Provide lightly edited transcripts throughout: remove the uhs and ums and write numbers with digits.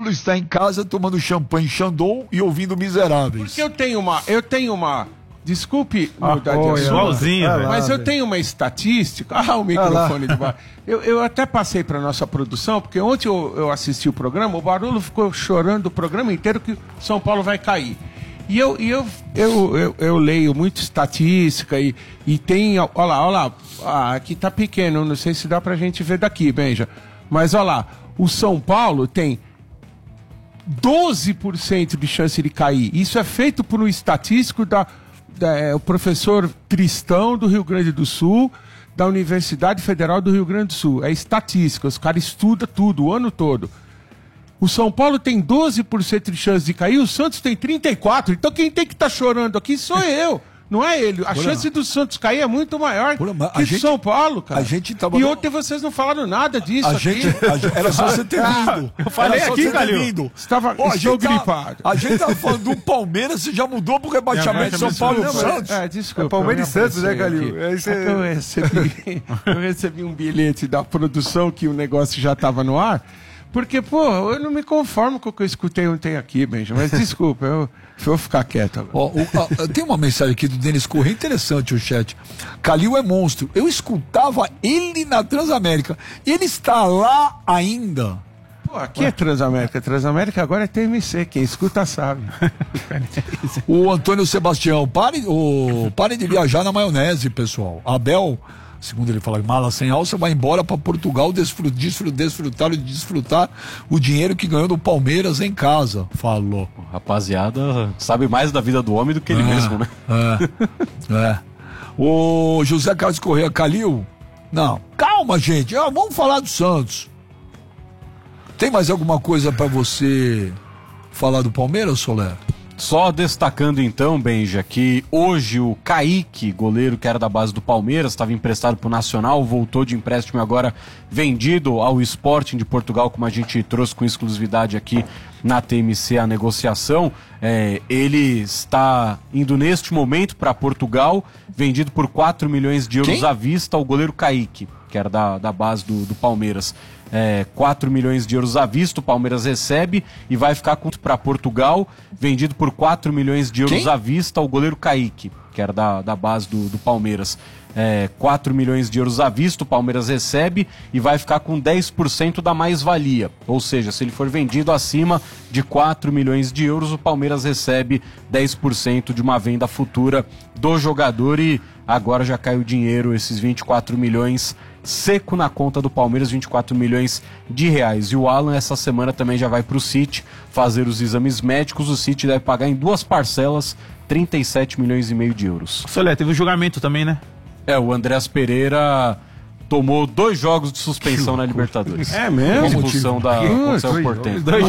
Bruno está em casa tomando champanhe Chandon e ouvindo Miseráveis. Porque eu tenho uma... Desculpe mudar de assunto, igualzinho, mas eu tenho uma estatística... o microfone de baixo. Eu até passei para nossa produção, porque ontem eu assisti o programa, o Barolo ficou chorando o programa inteiro que São Paulo vai cair. E eu leio muito estatística e tem... Olha lá, aqui tá pequeno, não sei se dá pra gente ver daqui, Benja. Mas olha lá, o São Paulo tem 12% de chance de cair. Isso é feito por um estatístico o professor Tristão do Rio Grande do Sul, da Universidade Federal do Rio Grande do Sul. É estatística, os caras estudam tudo, o ano todo. O São Paulo tem 12% de chance de cair, o Santos tem 34%. Então quem tem que estar chorando aqui sou eu, não é ele. A chance do Santos cair é muito maior que do São Paulo, cara. E ontem vocês não falaram nada disso Era só você ter vindo. Eu falei aqui, Calil. Estou gripado. A gente tava falando do Palmeiras, você já mudou pro rebaixamento de São Paulo e Santos. Desculpa. Palmeiras e Santos, né, Calil? Eu recebi um bilhete da produção que o negócio já estava no ar. Porque, eu não me conformo com o que eu escutei ontem aqui, Benja. Mas desculpa, eu vou ficar quieto agora. Tem uma mensagem aqui do Denis Corrêa, interessante o chat. Calil é monstro. Eu escutava ele na Transamérica. Ele está lá ainda. Aqui é Transamérica. Transamérica agora é TMC. Quem escuta sabe. O Antônio Sebastião, parem de viajar na maionese, pessoal. Abel... Segundo ele fala, mala sem alça, vai embora para Portugal desfrutar o dinheiro que ganhou do Palmeiras em casa. Falou. Rapaziada, sabe mais da vida do homem do que ele mesmo, né? O José Carlos Corrêa, Calil? Não. Calma, gente. Vamos falar do Santos. Tem mais alguma coisa para você falar do Palmeiras, Soler? Só destacando então, Benja, que hoje o Kaique, goleiro que era da base do Palmeiras, estava emprestado para o Nacional, voltou de empréstimo e agora vendido ao Sporting de Portugal, como a gente trouxe com exclusividade aqui na TMC a negociação. Ele está indo neste momento para Portugal, vendido por 4 milhões de euros à vista, o goleiro Kaique, que era da base do Palmeiras. 4 milhões de euros à vista, o Palmeiras recebe e vai ficar para Portugal, vendido por 4 milhões de euros à vista, o goleiro Kaique, que era da base do Palmeiras. 4 milhões de euros à vista, o Palmeiras recebe e vai ficar com 10% da mais-valia. Ou seja, se ele for vendido acima de 4 milhões de euros, o Palmeiras recebe 10% de uma venda futura do jogador e agora já caiu o dinheiro, esses 24 milhões seco na conta do Palmeiras, 24 milhões de reais. E o Alan essa semana também já vai para o City fazer os exames médicos. O City deve pagar em 2 parcelas 37 milhões e meio de euros. Solé, teve um julgamento também, né? O Andreas Pereira tomou 2 jogos de suspensão na Libertadores. É mesmo? Expulsão da Celso Portenho. 2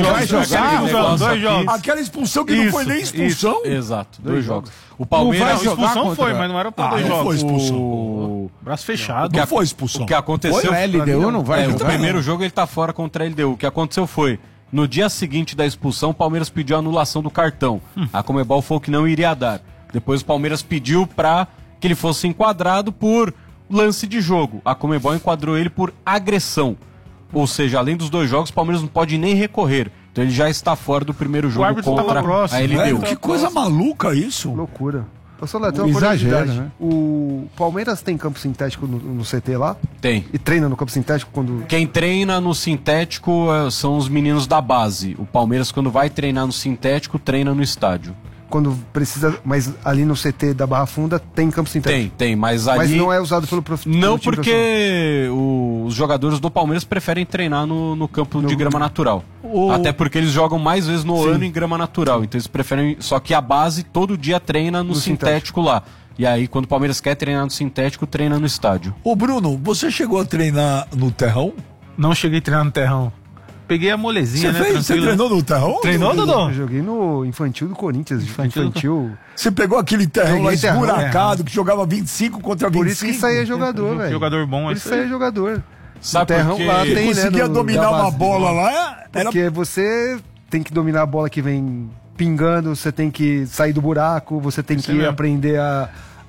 jogos. Aquela expulsão que não foi nem expulsão? Exato, 2 jogos. O Palmeiras... expulsão foi, mas não era para 2 jogos. Não foi expulsão. Braço fechado. Não foi expulsão. O que aconteceu... A LDU não vai jogar. O primeiro jogo ele tá fora contra a LDU. O que aconteceu foi... No dia seguinte da expulsão, o Palmeiras pediu a anulação do cartão. A Conmebol falou que não iria dar. Depois o Palmeiras pediu para que ele fosse enquadrado por lance de jogo. A Conmebol enquadrou ele por agressão. Ou seja, além dos 2 jogos, o Palmeiras não pode nem recorrer. Então ele já está fora do primeiro jogo contra a LDU. Que coisa maluca isso. Loucura. Ô, Solé, tem uma curiosidade. Né? O Palmeiras tem campo sintético no CT lá? Tem. E treina no campo sintético quando... Quem treina no sintético são os meninos da base. O Palmeiras, quando vai treinar no sintético, treina no estádio. Quando precisa, mas ali no CT da Barra Funda tem campo sintético? Tem, mas ali... Mas não é usado pelo profissional? Não, porque os jogadores do Palmeiras preferem treinar no campo de grama natural. Até porque eles jogam mais vezes no ano em grama natural. Então eles preferem... Só que a base todo dia treina no sintético lá. E aí, quando o Palmeiras quer treinar no sintético, treina no estádio. Ô Bruno, você chegou a treinar no terrão? Não cheguei a treinar no terrão. Peguei a molezinha, Você treinou no terrão? Treinou, Dodô? Eu joguei no infantil do Corinthians. Infantil. Você pegou aquele terrão lá esburacado que jogava 25 contra 25? Por isso que saía jogador, velho. Jogador bom. Por isso saía jogador. Sabe terrão por quê? lá tem, conseguia dominar uma bola lá? Porque você tem que dominar a bola que vem pingando, você tem que sair do buraco, você tem que aprender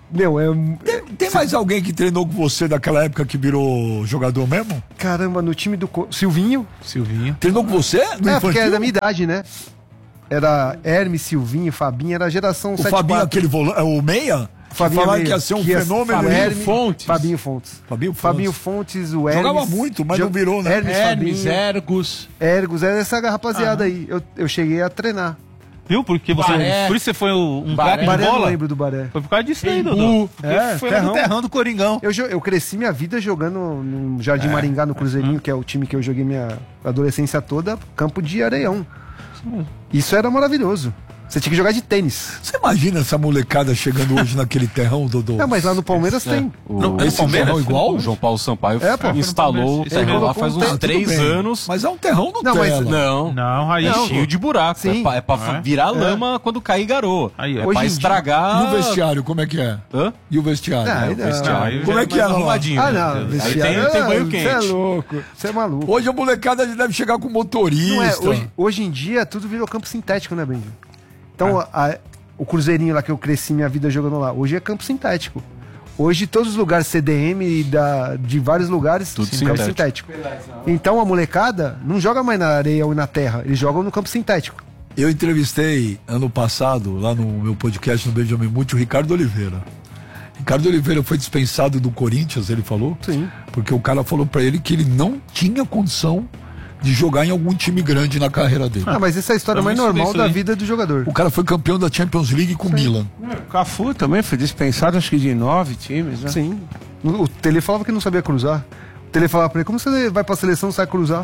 Tem mais alguém que treinou com você daquela época que virou jogador mesmo? Caramba, no time do Silvinho. Treinou com você? No Porque é infantil? da minha idade, né? Era Hermes, Silvinho, Fabinho, era a geração O 7-4. Fabinho, aquele o meia? Fabinho Falaram meia, que ia ser um que ia- fenômeno. Fabinho Fontes. Fabinho Fontes. Fabinho Fontes, o Hermes. Jogava muito, mas não virou, né? Hermes, Hermes, Fabinho, Ergos. Ergos, era essa rapaziada aí. Eu cheguei a treinar. Viu? Porque você, Baré. por isso você foi um Baré. craque de Baré, eu não bola? lembro do Baré. Foi por causa disso aí, Embu. Dodô. É, Foi lá no terrão do Coringão. Eu cresci minha vida jogando no Jardim Maringá, no Cruzeirinho, que é o time que eu joguei minha adolescência toda, campo de areião. Isso era maravilhoso. Você tinha que jogar de tênis. Você imagina essa molecada chegando hoje naquele terrão, Dodô? É, mas lá no Palmeiras tem. Esse Palmeiras? terrão igual? O João Paulo Sampaio É, pô. instalou o Isso terreno mesmo. lá faz Tudo uns 3 bem. anos. Mas é um terrão no Não, mas- tela. Não, Não, Raiz. é cheio de buraco. Sim. É pra virar lama quando cair garoa. Aí, ó. É Hoje pra em dia- estragar. E o vestiário, como é que é? Hã? E o vestiário? Ah, É, o não. vestiário. Aí Como já é que é lá? arrumadinho. Ah, né? não. Aí Vestiário, tem banho Você é quente. louco. Você é maluco. Hoje a molecada deve chegar com motorista. Não é, hoje em dia tudo virou campo sintético, né, Benji? Então, o Cruzeirinho lá que eu cresci minha vida jogando lá, hoje é campo sintético. Hoje todos os lugares CDM de vários lugares, Tudo campo sintético. Então a molecada não joga mais na areia ou na terra, eles jogam no campo sintético. Eu entrevistei ano passado, lá no meu podcast no Benjamin Muti, o Ricardo Oliveira. Ricardo Oliveira foi dispensado do Corinthians, ele falou. Sim. Porque o cara falou pra ele que ele não tinha condição de jogar em algum time grande na carreira dele. Ah, mas essa é a história mais Também estudei normal isso da aí. vida do jogador. O cara foi campeão da Champions League com o Milan. O Cafu também foi dispensado, acho que de 9 times, né? Sim. O Tele falava que não sabia cruzar. O Tele falava pra ele, como você vai pra seleção e não sabe cruzar?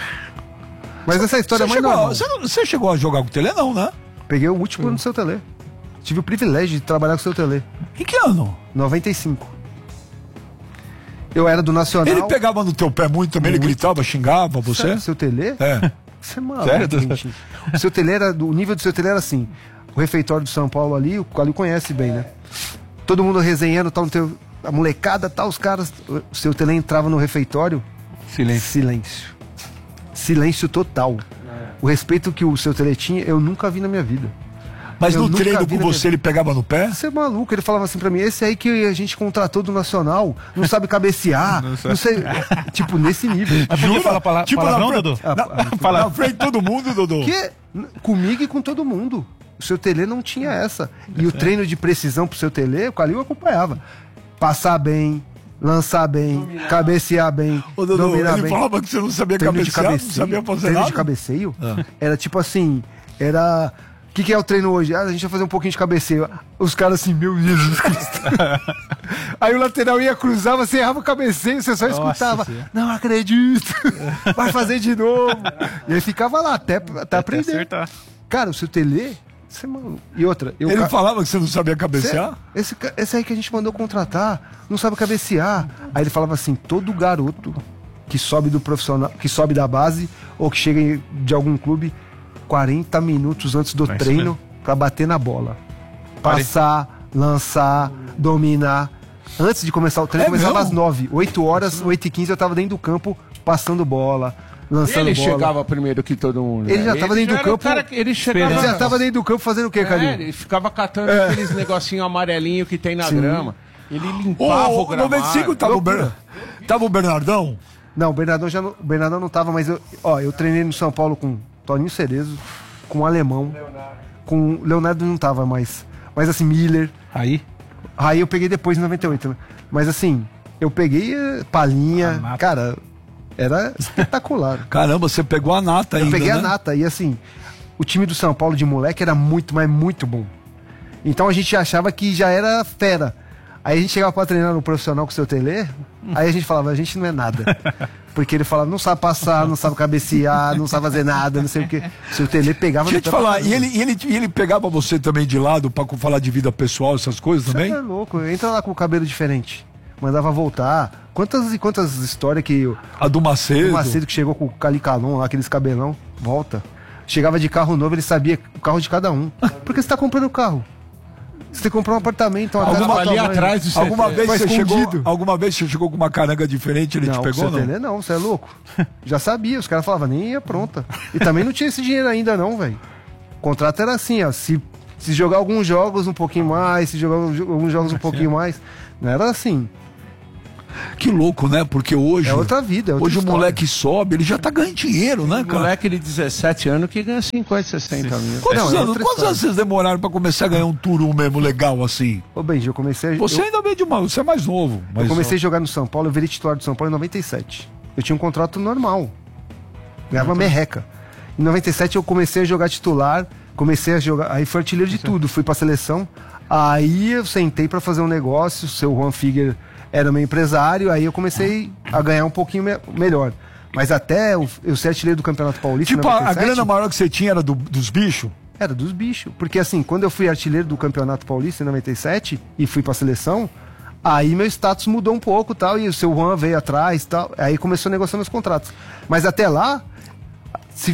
Mas essa história é mais normal. Você chegou a jogar com o Tele, não, né? Peguei o último ano do seu Tele. Tive o privilégio de trabalhar com o seu Tele. Em que ano? 95. Eu era do Nacional. Ele pegava no teu pé muito também, ele gritava, xingava você? Seu Tele? É. Você é maluco, Certo? gente. O seu Tele era, o nível do seu Tele era assim. O refeitório do São Paulo ali, o Calil conhece bem, né? Todo mundo resenhando, tal, a molecada, tal, os caras. O seu Tele entrava no refeitório. Silêncio. Silêncio total. O respeito que o seu Tele tinha, eu nunca vi na minha vida. Mas Eu no nunca treino vi com na você ele pegava no pé? Você é maluco, ele falava assim pra mim, esse aí que a gente contratou do Nacional, não sabe cabecear, não sei. Tipo, nesse nível. Mas podia falar palavrão, na, Dodô? na frente de todo mundo, Dodô. Que comigo e com todo mundo. O seu Tele não tinha essa. E o treino de precisão pro seu Tele, o Calil acompanhava. Passar bem, lançar bem, cabecear bem, Ô, Dodô, dominar ele bem. falava que você não sabia Treino de cabecear, não cabeceio, sabia fazer treino nada. de cabeceio era tipo assim, era... O que é o treino hoje? Ah, a gente vai fazer um pouquinho de cabeceio. Os caras assim, meu Jesus Cristo. Aí o lateral ia cruzar, você errava o cabeceio, você só escutava. Não acredito. Vai fazer de novo. E ele ficava lá até aprender. acertar. Cara, o seu Tele, você é maluco. E outra, eu Ele falava que você não sabia cabecear? esse aí que a gente mandou contratar, não sabe cabecear. Aí ele falava assim, todo garoto que sobe do profissional, que sobe da base ou que chega de algum clube 40 minutos antes do isso treino pra bater na bola. Passar, lançar, dominar. Antes de começar o treino, começava mesmo? às 9. 8 horas, 8h15 eu tava dentro do campo passando bola, lançando Ele bola. chegava primeiro que todo mundo. Ele já tava dentro do era o campo. cara que- ele chegava. Ele já tava dentro do campo fazendo o quê, Calil? Ele ficava catando aqueles negocinho amarelinho que tem na grama. Ele limpava o O gramado. 95 tava o Bernardão? Não, o Bernardão não tava, mas eu treinei no São Paulo com Toninho Cerezo, com o Alemão, com o Leonardo não tava mais. Mas assim, Miller. Aí, Aí eu peguei depois em 98. Né? Mas assim, eu peguei Palinha, nata. cara, era espetacular. Caramba, você pegou a nata Eu ainda, peguei né? a nata e assim, o time do São Paulo de moleque era muito, mas muito bom. Então a gente achava que já era fera. Aí a gente chegava pra treinar no profissional com o seu Tele, aí a gente falava, a gente não é nada. Porque ele falava, não sabe passar, não sabe cabecear, não sabe fazer nada, não sei o quê. O seu Tele pegava Deixa eu te no pé pra falar, e caramba. ele pegava você também de lado pra falar de vida pessoal, essas coisas Você também? é louco, entra lá com o cabelo diferente. Mandava voltar. Quantas e quantas histórias que A do Macedo. o Macedo que chegou com o calicalon lá, aqueles cabelão, volta. Chegava de carro novo, ele sabia o carro de cada um. Por que você tá comprando o carro? Você tem que comprar um apartamento, uma casa Alguma pra tua ali mãe. atrás do Alguma CT. vez, Mas você chegou, escondido. alguma vez você chegou com uma caranga diferente, ele te Não, pegou, você não? Tele, não, você é louco. Já sabia, os caras falavam, nem ia pronta. E também não tinha esse dinheiro ainda não, velho. O contrato era assim, ó, se Se jogar alguns jogos um pouquinho mais, se jogar alguns jogos um pouquinho mais. Não era assim. Que louco, né? Porque hoje. É outra vida. É outra hoje história. o moleque sobe, ele já tá ganhando dinheiro, né, cara? Moleque de 17 anos que ganha 50, 60 mil. Quantos Não, é anos outra quantos história. anos vocês demoraram pra começar a ganhar um turu mesmo legal assim? Ô, Benji, eu comecei. Você ainda veio de uma. Você é mais novo. Eu comecei a jogar no São Paulo, eu virei titular do São Paulo em 97. Eu tinha um contrato normal. Ganhava merreca. Em 97 eu comecei a jogar titular, comecei a jogar. Aí fui artilheiro de tudo, fui pra seleção. Aí eu sentei pra fazer um negócio, o seu Juan Figuer era meu empresário, aí eu comecei a ganhar um pouquinho melhor. Mas até eu ser artilheiro do Campeonato Paulista. Tipo, em a 97, grana maior que você tinha era dos bichos? Era dos bichos. Porque assim, quando eu fui artilheiro do Campeonato Paulista em 97 e fui pra seleção, aí meu status mudou um pouco tal, e o seu Juan veio atrás tal. Aí começou a negociar meus contratos. Mas até lá, se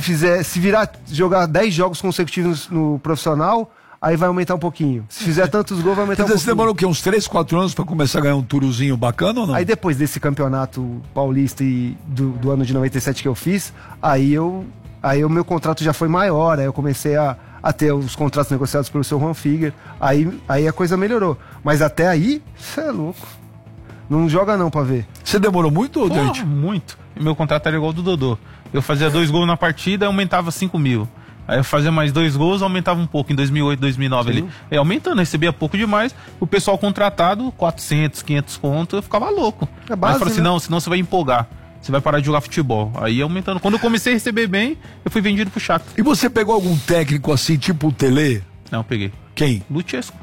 jogar 10 jogos consecutivos no profissional, aí vai aumentar um pouquinho. Se fizer tantos gols, vai aumentar Quer dizer, um você pouquinho. demorou o quê? Uns 3, 4 anos pra começar a ganhar um turuzinho bacana ou não? Aí depois desse campeonato paulista e do ano de 97 que eu fiz, aí o meu contrato já foi maior, aí eu comecei a ter os contratos negociados pelo seu Juan Figuer, aí a coisa melhorou. Mas até aí, você é louco. Não joga não pra ver. Você demorou muito, Dante? Muito. E meu contrato era igual ao do Dodô. Eu fazia 2 gols na partida, aumentava 5 mil. Aí eu fazia mais 2 gols, aumentava um pouco. Em 2008, 2009 ali. Aumentando, recebia pouco demais. O pessoal contratado, 400, 500 conto, eu ficava louco. É base, Aí eu falei assim, né? não, senão você vai empolgar. Você vai parar de jogar futebol. Aí aumentando. Quando eu comecei a receber bem, eu fui vendido pro Shakhtar. E você pegou algum técnico assim, tipo o Tele? Não, eu peguei. Quem? Luchesco.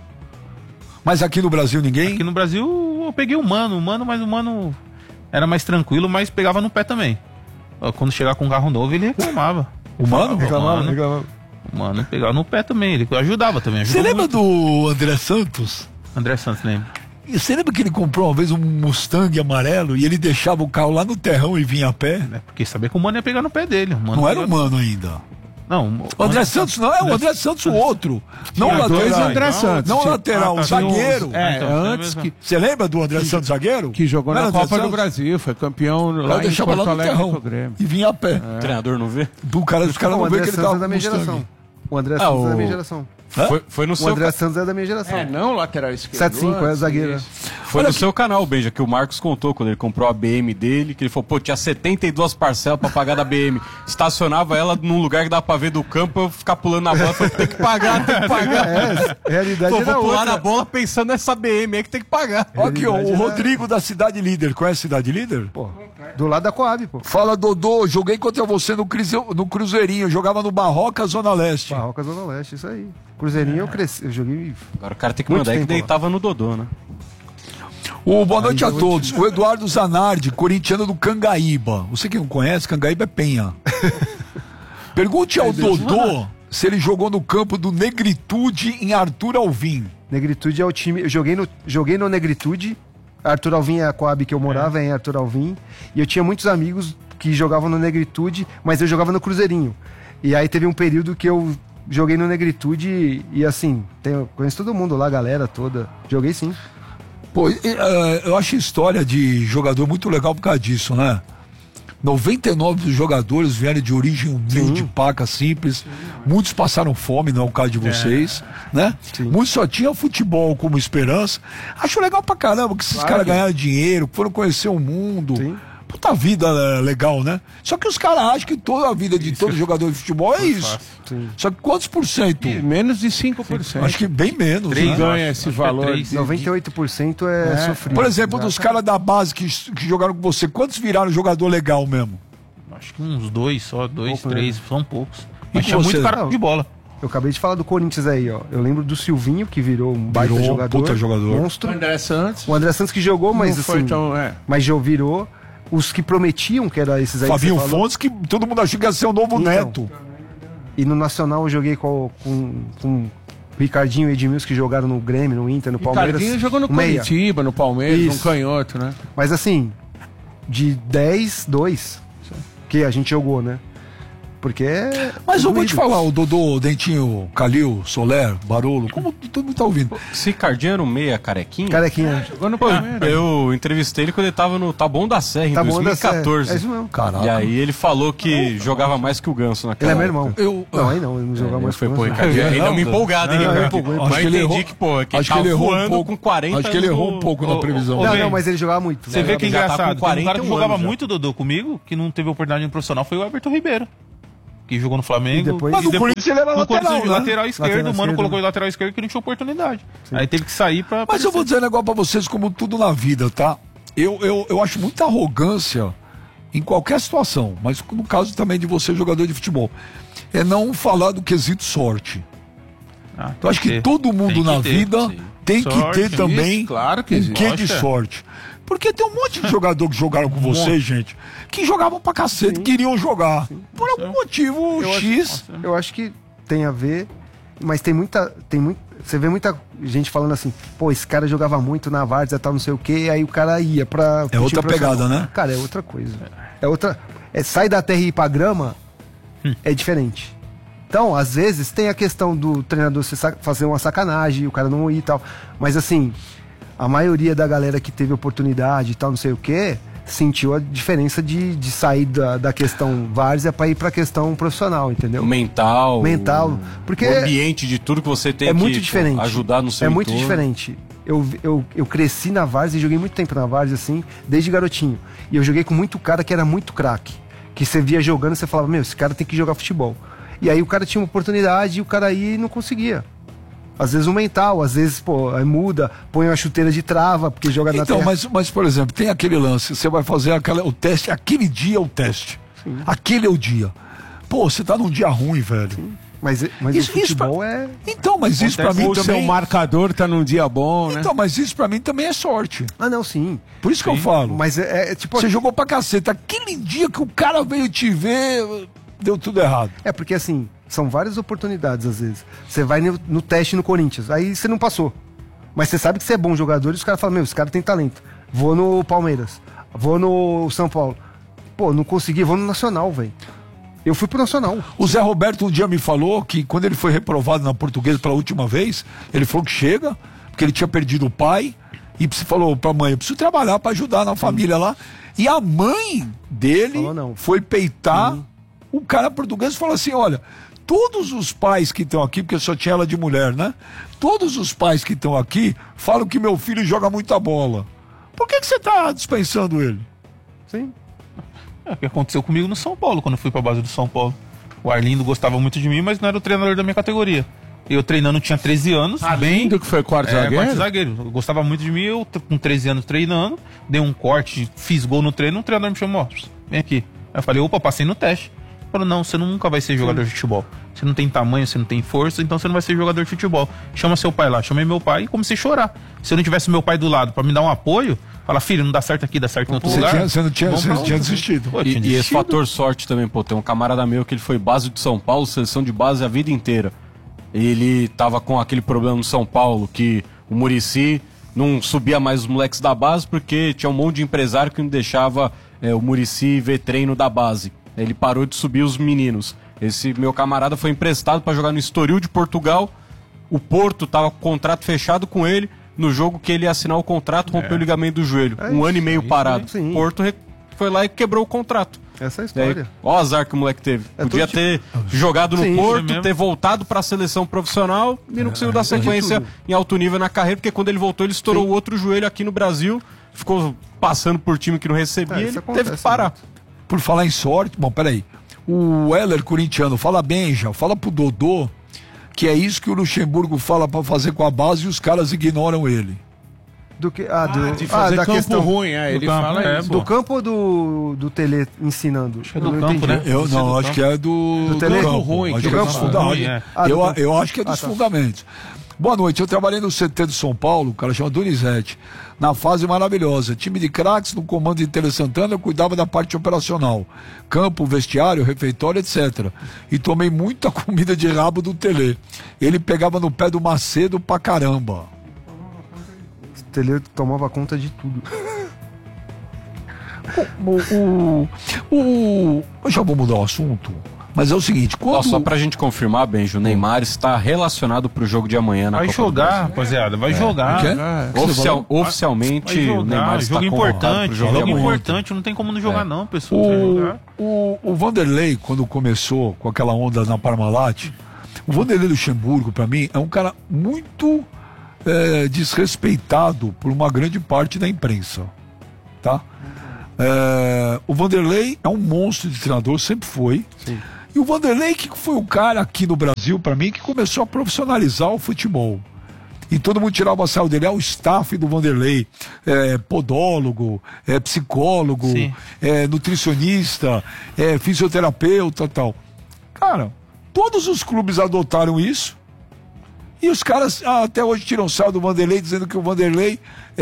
Mas aqui no Brasil ninguém? Aqui no Brasil eu peguei o Mano, mas o Mano era mais tranquilo, mas pegava no pé também. Quando chegar com um carro novo, ele reclamava. O Mano? Reclamava. Mano, pegava no pé também, ele ajudava também. Você lembra muito. do André Santos? André Santos, lembra? E você lembra que ele comprou uma vez um Mustang amarelo e ele deixava o carro lá no terrão e vinha a pé? É porque sabia que o Mano ia pegar no pé dele. O Mano Não era pegava- humano ainda. Não, O André Santos não, é o André Santos o outro. Não o Tinha dois lateral. André Santos. Não o Tinha- lateral, o zagueiro. É, Então, antes mesmo. que, Você lembra do André Santos zagueiro? que jogou Não na era André Copa do Santos? Brasil, foi campeão Lá lá em deixava Porto lá no Alegre com o terrão Grêmio. e vinha a pé. O treinador não vê? Os caras O não André vê que ele Santos tava é da com minha Mustang. geração. O André Santos é da minha geração. Hã? Foi no O seu André Santos é da minha geração. É, não lateral esquerdo. 7-5, é antes, zagueiro. isso. Foi no seu canal, Benja, que o Marcos contou quando ele comprou a BM dele, que ele falou, pô, tinha 72 parcelas pra pagar da BM. Estacionava ela num lugar que dava pra ver do campo, eu ficar pulando na bola, eu falei, tem que pagar. A realidade Pô, era vou pular outra. na bola pensando nessa BM aí que tem que pagar. Olha aqui, ó, o Realidade era- Rodrigo da Cidade Líder. Conhece a Cidade Líder? Pô, do lado da Coab, pô. Fala, Dodô, joguei contra você no Cruzeirinho, jogava no Barroca, Zona Leste. Barroca Zona Leste, isso aí. Cruzeirinho eu cresci, eu joguei. Agora o cara tem que Muito mandar aí que tempo lá. deitava no Dodô, né? Boa noite a todos. O Eduardo Zanardi, corintiano do Cangaíba. Você que não conhece, Cangaíba é Penha. Pergunte ao Dodô se ele jogou no campo do Negritude em Arthur Alvim. Negritude é o time. Eu joguei no Negritude. Arthur Alvim é a Coab que eu morava, é em Arthur Alvim. E eu tinha muitos amigos que jogavam no Negritude, mas eu jogava no Cruzeirinho. E aí teve um período que eu joguei no Negritude e assim, conheço todo mundo lá, a galera toda. Joguei sim. Pô, eu acho a história de jogador muito legal por causa disso, né? 99 dos jogadores vieram de origem humilde, paca, simples. Muitos passaram fome, não é o caso de vocês, né? Muitos só tinham futebol como esperança. Acho legal pra caramba que esses caras ganharam dinheiro, foram conhecer o mundo. Sim. Puta vida legal, né? Só que os caras acham que toda a vida de todo jogador de futebol é isso. Sim. Só que quantos por cento? Menos de 5%. Acho que bem menos, Três, né? ganha esse valor. 98% é sofrido. Por exemplo, dos caras da base que jogaram com você, quantos viraram jogador legal mesmo? Acho que uns 2 só, 2, Pouco, 3, são poucos. Mas com tinha você? muito cara Não. de bola. Eu acabei de falar do Corinthians aí, ó. Eu lembro do Silvinho, que virou um baita Virou um jogador. puta jogador. Monstro. André Santos. O André Santos que jogou, mas não foi assim. tão. Mas já virou. Os que prometiam, que era esses aí Fabinho que você falou. Fontes, que todo mundo achou que ia ser o novo Então. Neto. E no Nacional eu joguei com o Ricardinho e Edmilson, que jogaram no Grêmio, no Inter, no Palmeiras. Ricardinho jogou no o meia. Curitiba, no Palmeiras, Isso. no canhoto, né? Mas assim, de 10, 2 que a gente jogou, né? Porque é. Mas eu vou te doído. falar, o Dodô, Dentinho, Calil, Soler, Barolo, como todo mundo tá ouvindo. Ricardinho era um meia carequinha? Carequinha. Jogou no Pô, Palmeiras. eu entrevistei ele quando ele tava no Taboão da Serra, em Tá bom, dá certo. 2014. É isso mesmo. Caraca. E aí ele falou que jogava mais que o Ganso naquela Ele é meu época. irmão. Não, aí não, ele não jogava mais Foi, com pô, nós. Ricardinho, ainda me empolgado, hein, Não, Ricardo? empolgou, Mas acho que ele entendi errou- que, pô, que acho ele que ele tava errou um voando pouco. com 40 Acho que ele errou um pouco na previsão. Não, Bem, não, mas ele jogava muito. Você vê que é já tá com engraçado. Tem um cara que 41 jogava anos já. muito, Dodô, comigo, que não teve oportunidade no profissional, foi o Everton Ribeiro. Que jogou no Flamengo. E depois- Mas no Corinthians ele era no lateral, Corinthians, né? lateral esquerdo, Lateral o Mano esquerdo, colocou né? ele lateral esquerdo que não tinha oportunidade. Aí teve que sair pra... Mas eu vou dizer um negócio pra vocês, como tudo na vida, tá? Eu acho muita arrogância em qualquer situação, mas no caso também de você, jogador de futebol, é não falar do quesito sorte. Eu acho que todo mundo na vida tem que Sorte, ter também isso, claro que um existe. quê de Lógico. sorte. Porque tem um monte de jogador que jogaram com vocês, gente, que jogavam pra cacete, queriam jogar. Por algum motivo X. Eu acho que tem a ver, mas você vê muita gente falando assim, pô, esse cara jogava muito na Várzea, tal, não sei o quê, aí o cara ia pra... É outra pegada, né? Cara, é outra coisa. É outra... sai da terra e ir pra grama, é diferente. Então, às vezes, tem a questão do treinador fazer uma sacanagem, o cara não ir e tal, mas assim, a maioria da galera que teve oportunidade e tal, não sei o quê, sentiu a diferença de sair da questão várzea pra ir pra questão profissional, entendeu? Mental. Mental, porque o ambiente de tudo que você tem é que muito diferente. ajudar no seu É muito entorno. diferente. Eu cresci na várzea e joguei muito tempo na várzea, assim, desde garotinho. E eu joguei com muito cara que era muito craque. Que você via jogando e você falava, meu, esse cara tem que jogar futebol. E aí o cara tinha uma oportunidade e o cara ia e não conseguia. Às vezes o mental, às vezes, pô, aí muda, põe uma chuteira de trava, porque joga na Então, terra. mas, por exemplo, tem aquele lance, você vai fazer o teste, aquele dia é o teste. Aquele é o dia. Pô, você tá num dia ruim, velho. Mas Isso- o futebol pra- é... Então, mas isso pra mim O seu também... marcador tá num dia bom, né? Então, mas isso pra mim também é sorte. Ah, não, sim. Por isso que eu falo. Mas é tipo... Você jogou pra caceta. Aquele dia que o cara veio te ver, deu tudo errado. É porque assim, são várias oportunidades às vezes. Você vai no teste no Corinthians, aí você não passou. Mas você sabe que você é bom jogador e os caras falam, meu, esse cara tem talento. Vou no Palmeiras, vou no São Paulo. Pô, não consegui, vou no Nacional, velho. Eu fui pro Nacional. O Zé Roberto um dia me falou que quando ele foi reprovado na Portuguesa pela última vez, ele falou que chega, porque ele tinha perdido o pai, e falou pra mãe, eu preciso trabalhar pra ajudar na família lá. E a mãe dele Falou não. foi peitar o cara português e falou assim, olha, todos os pais que estão aqui, porque só tinha ela de mulher, né? Todos os pais que estão aqui falam que meu filho joga muita bola. Por que você tá dispensando ele? Sim. É o que aconteceu comigo no São Paulo, quando eu fui pra base do São Paulo. O Arlindo gostava muito de mim, mas não era o treinador da minha categoria. Eu treinando tinha 13 anos, Arlindo, que foi quarto zagueiro? quarto zagueiro. Eu gostava muito de mim, eu com 13 anos treinando, dei um corte, fiz gol no treino, o treinador me chamou, ó, vem aqui. Aí eu falei, opa, passei no teste. Ele falou, não, você nunca vai ser jogador de futebol. Você não tem tamanho, você não tem força, então você não vai ser jogador de futebol. Chama seu pai lá. Chamei meu pai e comecei a chorar. Se eu não tivesse meu pai do lado pra me dar um apoio, falar, filho, não dá certo aqui, dá certo em outro lugar. Você não tinha, Vamos você pra tinha outro. desistido. Pô, eu tinha E esse desistido. fator sorte também, pô, tem um camarada meu que ele foi base de São Paulo, seleção de base a vida inteira. Ele tava com aquele problema no São Paulo, que o Muricy não subia mais os moleques da base, porque tinha um monte de empresário que não deixava o Muricy ver treino da base. Ele parou de subir os meninos. Esse meu camarada foi emprestado para jogar no Estoril de Portugal. O Porto tava com o contrato fechado com ele. No jogo que ele ia assinar o contrato, rompeu o ligamento do joelho. Um ano e meio parado. sim. Porto foi lá e quebrou o contrato. Essa é a E história. aí, ó o azar que o moleque teve. É Podia todo ter jogado no Sim, Porto, mesmo. ter voltado pra seleção profissional e não conseguiu dar sequência tudo. em alto nível na carreira, porque quando ele voltou, ele estourou o outro joelho aqui no Brasil, ficou passando por time que não recebia, isso ele acontece, teve que parar. Por falar em sorte, bom, peraí. O Heller corintiano fala bem já, fala pro Dodô que é isso que o Luxemburgo fala pra fazer com a base e os caras ignoram ele. Do que, De fazer da campo questão ruim, ele campo, fala é, isso. pô. do campo ou do Tele ensinando? é do Eu não campo, entendi. né? Eu Você não, do acho campo. que é do tele- campo ruim, acho que que é do dos campo fundamentos. ruim, é. Ah, do Eu, campo. eu acho que é dos tá. fundamentos. Boa noite, eu trabalhei no CT de São Paulo, o cara chama Donizete, na fase maravilhosa. Time de craques, no comando de Tele Santana, eu cuidava da parte operacional. Campo, vestiário, refeitório, etc. E tomei muita comida de rabo do Tele. Ele pegava no pé do Macedo pra caramba. O Tele tomava conta de tudo. Eu já vou mudar o assunto. Mas é o seguinte, Ó, só pra gente confirmar, Benjo, o Neymar está relacionado pro jogo de amanhã na Vai Copa do jogar, Brasil. rapaziada, vai jogar. Quê? Oficialmente, Vai o jogar, Neymar está jogo convocado importante, pro jogo de jogo amanhã. importante, não tem como não jogar não, pessoal. Vai jogar. O Vanderlei, quando começou com aquela onda na Parmalat, o Vanderlei Luxemburgo, pra mim, é um cara muito desrespeitado por uma grande parte da imprensa, tá? O Vanderlei é um monstro de treinador, sempre foi. Sim. E o Vanderlei que foi o cara aqui no Brasil, pra mim, que começou a profissionalizar o futebol. E todo mundo tirava a sarro dele, o staff do Vanderlei, podólogo, psicólogo, Sim. nutricionista, fisioterapeuta, tal. Cara, todos os clubes adotaram isso. E os caras até hoje tiram sarro do Vanderlei, dizendo que o Vanderlei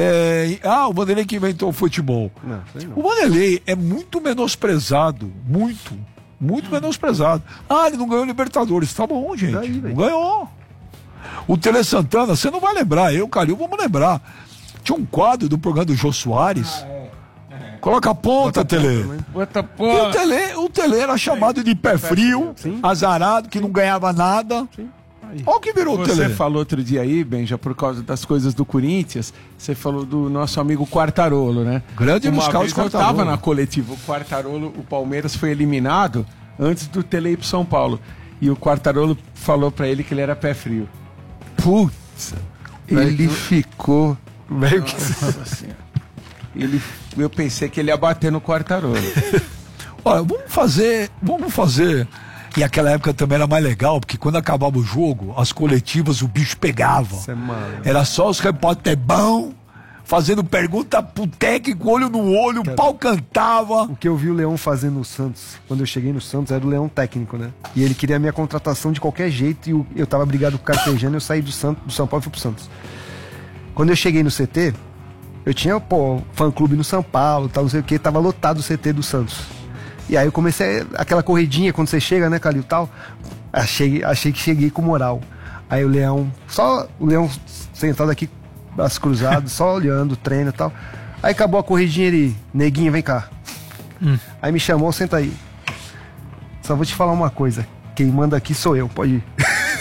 o Vanderlei que inventou o futebol. Não, sei não. O Vanderlei é muito menosprezado, muito menosprezado. Ele não ganhou Libertadores, tá bom, gente, Daí, não velho. ganhou. O Tele Santana, você não vai lembrar, eu, Calil, vamos lembrar. Tinha um quadro do programa do Jô Soares. Coloca a ponta, Tele. Bota E o Tele era chamado de pé frio, Sim. azarado, que não ganhava nada. Olha o que virou o Você Tele. falou outro dia aí, Benja, por causa das coisas do Corinthians, você falou do nosso amigo Quartarolo, né? Grande Uma Luiz Carlos vez eu Quartarolo. tava na coletiva, o Quartarolo, o Palmeiras foi eliminado antes do Tele ir pro São Paulo. E o Quartarolo falou pra ele que ele era pé frio. Putz, ele ficou... Velho que... Nossa Senhora. Eu pensei que ele ia bater no Quartarolo. Olha, vamos fazer. E aquela época também era mais legal, porque quando acabava o jogo, as coletivas o bicho pegava. Isso é maluco. Era só os repórteres bom, fazendo pergunta pro técnico, olho no olho, o pau cantava. O que eu vi o Leão fazendo no Santos, quando eu cheguei no Santos, era o Leão técnico, né? E ele queria a minha contratação de qualquer jeito, e eu tava brigado com o Carpejano, eu saí do São Paulo e fui pro Santos. Quando eu cheguei no CT, eu tinha, fã-clube no São Paulo, tal, não sei o que, tava lotado o CT do Santos. E aí eu comecei aquela corridinha quando você chega, né, Calil, tal. Achei que cheguei com moral. Aí o Leão sentado aqui, braços cruzados, só olhando o treino e tal. Aí acabou a corridinha, ele, neguinho, vem cá. Aí me chamou, senta aí. Só vou te falar uma coisa, quem manda aqui sou eu, pode ir.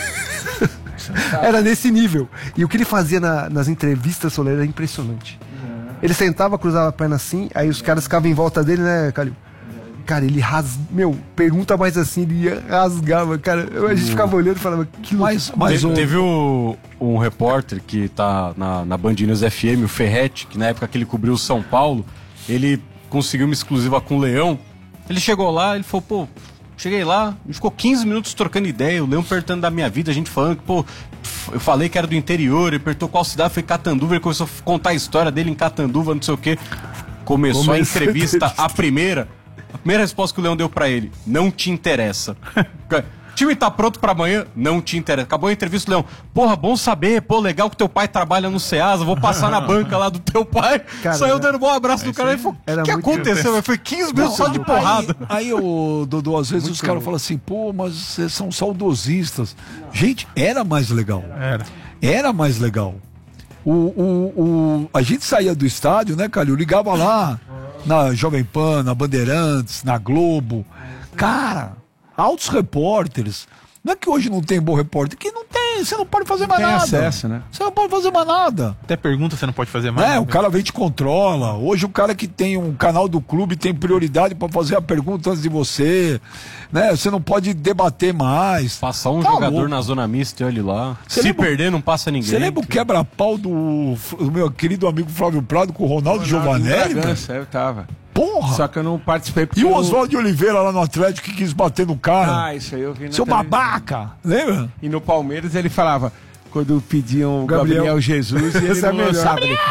Era nesse nível. E o que ele fazia nas entrevistas, Soler, era impressionante. Ele sentava, cruzava a perna assim, aí os caras ficavam em volta dele, né, Calil? Cara, ele pergunta mais assim, ele rasgava, cara. A gente ficava olhando e falava, que Mas Teve um repórter que tá na Band News FM, o Ferretti, que na época que ele cobriu o São Paulo, ele conseguiu uma exclusiva com o Leão. Ele chegou lá, ele falou, cheguei lá, a gente ficou 15 minutos trocando ideia, o Leão perguntando da minha vida, a gente falando que, eu falei que era do interior, ele perguntou qual cidade, foi Catanduva, ele começou a contar a história dele em Catanduva, não sei o quê. Começou a entrevista, a primeira resposta que o Leão deu pra ele, não te interessa. Time tá pronto pra amanhã? Não te interessa. Acabou a entrevista, Leão. Porra, bom saber. Legal que teu pai trabalha no Ceasa. Vou passar na banca lá do teu pai. Cara, Saiu dando um bom abraço do cara. Ele falou, o que aconteceu? Foi 15 minutos só de porrada. Aí, Dodô, às vezes os caras falam assim, mas vocês são saudosistas. Gente, era mais legal. Era mais legal. A gente saía do estádio, né, Calil? Ligava lá na Jovem Pan, na Bandeirantes, na Globo. Cara, altos repórteres. Não é que hoje não tem bom repórter, que não tem, você não pode fazer mais nada. Tem acesso, né? Você não pode fazer mais nada. Até pergunta você não pode fazer mais. O cara vem e te controla. Hoje o cara que tem um canal do clube tem prioridade para fazer a pergunta antes de você. Né? Você não pode debater mais. Passar um Tá jogador louco. na zona mista e olha lá. Você Se lembra- perder, não passa ninguém. Você lembra o quebra-pau do meu querido amigo Flávio Prado com o Ronaldo Giovanelli? velho? Bragança, eu tava. Porra! Só que eu não participei porque E o eu- Oswaldo de Oliveira lá no Atlético que quis bater no cara. isso aí eu vi na Seu televisão. babaca! Lembra? E no Palmeiras ele falava, quando pediam o Gabriel Jesus, e ele Esse é não melhor. lançava. Ele,